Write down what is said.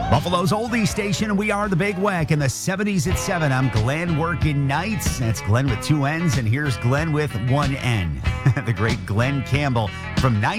Buffalo's oldie station. We are the Big Weck in the 70s at 7. I'm Glenn working nights. That's Glenn with two N's, and here's Glenn with one N. The great Glenn Campbell from